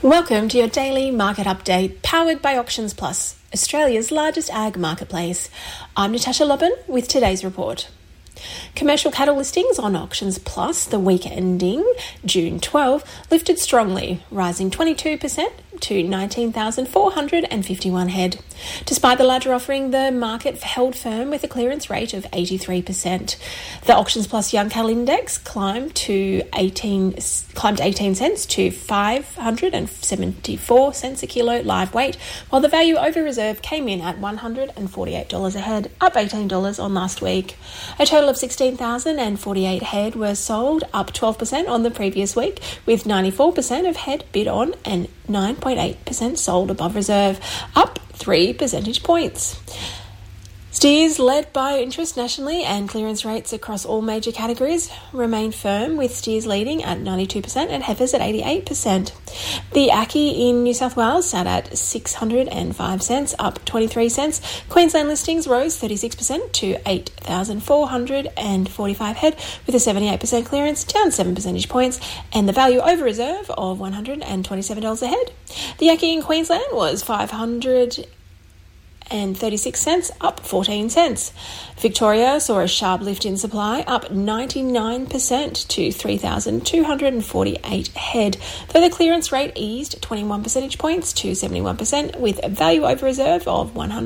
Welcome to your daily market update, powered by Auctions Plus, Australia's largest ag marketplace. I'm Natasha Lobban with today's report. Commercial cattle listings on Auctions Plus the week ending June 12 lifted strongly, rising 22% to 19,451 head. Despite the larger offering, the market held firm with a clearance rate of 83%. The Auctions Plus Young Cattle Index climbed 18 cents to 574 cents a kilo live weight, while the value over reserve came in at $148 a head, up $18 on last week. A total of 16,048 head were sold, up 12% on the previous week, with 94% of head bid on and 9.8% sold above reserve, up 3 percentage points. Steers, led by interest nationally and clearance rates across all major categories, remained firm, with steers leading at 92% and heifers at 88%. The Ackee in New South Wales sat at 605 cents, up 23 cents. Queensland listings rose 36% to 8,445 head, with a 78% clearance, down 7 percentage points, and the value over reserve of $127 a head. The Ackee in Queensland was 536 cents, up 14 cents. Victoria saw a sharp lift in supply, up 99% to 3,248 head, though the clearance rate eased 21 percentage points to 71%, with a value over reserve of $100.